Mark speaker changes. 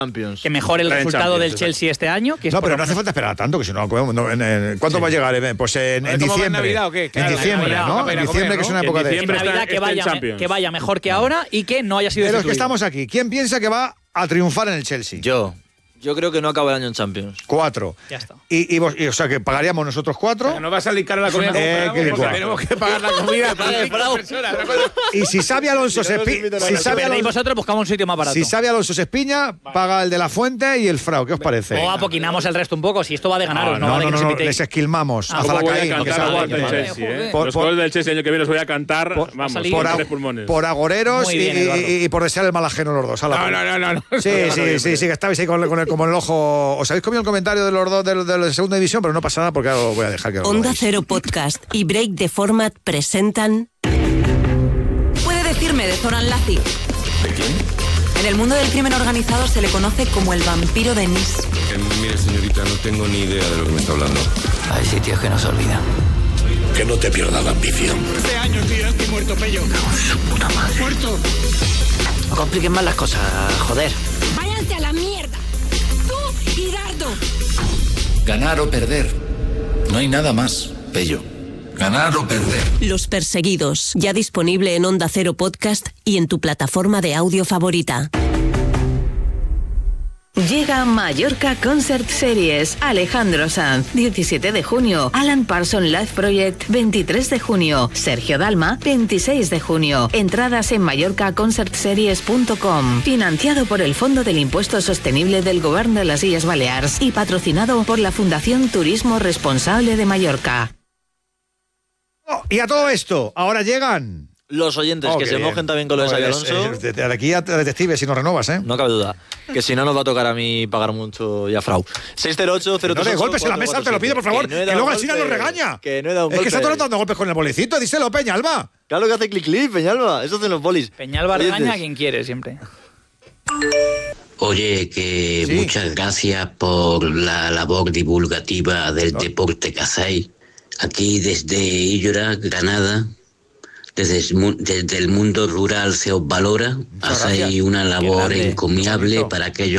Speaker 1: que mejore el resultado del Chelsea este año. Que
Speaker 2: no, pero no hace falta esperar tanto, que si no, ¿cuándo va a llegar? Pues en diciembre.
Speaker 3: ¿En Navidad o qué? Claro,
Speaker 2: en diciembre, ¿no? En diciembre, que es una época de...
Speaker 1: En Navidad que vaya mejor que ahora y que no haya sido
Speaker 2: de los
Speaker 1: destituido.
Speaker 2: que estamos aquí, ¿quién piensa que va a triunfar en el Chelsea?
Speaker 4: Yo creo que no acaba el año en Champions.
Speaker 2: 4.
Speaker 1: Ya está.
Speaker 2: Y o sea, que pagaríamos nosotros 4.
Speaker 3: No va a salir cara la comida porque tenemos que pagar la comida para 5 personas.
Speaker 2: Y si sabe Alonso
Speaker 1: vosotros buscamos un sitio más barato.
Speaker 2: Si sabe Alonso Espiña, paga el de la Fuente y el Frau. ¿Qué os parece?
Speaker 1: O apoquinamos el resto un poco, si esto va de ganaros.
Speaker 2: No, les esquilmamos a Zalacaín.
Speaker 3: Los goles del Chelsea el año que viene los voy a cantar, vamos, por tres pulmones.
Speaker 2: Por agoreros y por desear el mal ajeno los dos.
Speaker 3: No.
Speaker 2: Sí, que estabais ahí como el ojo. Os habéis comido el comentario de los dos de la segunda división, pero no pasa nada porque ahora voy a dejar que lo
Speaker 5: Onda Cero Podcast y Break the Format presentan...
Speaker 6: Puede decirme de Zoran Lazi.
Speaker 7: ¿De quién?
Speaker 6: En el mundo del crimen organizado se le conoce como el vampiro de Nice.
Speaker 7: Mire, señorita, no tengo ni idea de lo que me está hablando.
Speaker 4: Hay sitios que no se olvidan.
Speaker 8: Que no te pierdas la ambición.
Speaker 9: 13 años, tío, estoy muerto, Pello.
Speaker 4: Su puta madre.
Speaker 9: Muerto.
Speaker 4: No compliquen más las cosas, joder.
Speaker 6: ¡Váyanse a la mierda! ¡Tú y Dardo!
Speaker 8: Ganar o perder. No hay nada más, Pello. Ganar o perder.
Speaker 5: Los Perseguidos, ya disponible en Onda Cero Podcast y en tu plataforma de audio favorita.
Speaker 10: Llega Mallorca Concert Series. Alejandro Sanz, 17 de junio. Alan Parsons Live Project, 23 de junio. Sergio Dalma, 26 de junio. Entradas en mallorcaconcertseries.com. Financiado por el Fondo del Impuesto Sostenible del Gobierno de las Illes Balears y patrocinado por la Fundación Turismo Responsable de Mallorca.
Speaker 2: Y a todo esto, ahora llegan...
Speaker 4: Los oyentes que se mojen también con lo de Xabi Alonso.
Speaker 2: De aquí a detectives si no renovas, ¿eh?
Speaker 4: No cabe duda. Que si no nos va a tocar a mí pagar mucho y a Frau. 608-038.
Speaker 2: No de golpes en la mesa, te lo pido, por favor. Que luego al final nos regaña.
Speaker 4: Que no he dado un
Speaker 2: golpe. Es que está todo dando golpes con el bolicito. Díselo, Peñalba.
Speaker 4: Claro que hace clic, Peñalba. Eso hacen los bolis.
Speaker 1: Peñalba regaña a quien quiere siempre.
Speaker 11: Oye, que muchas gracias por la labor divulgativa del deporte que hacéis. Aquí desde Illora, Granada. Desde el mundo rural se os valora, hacéis una labor encomiable para aquellos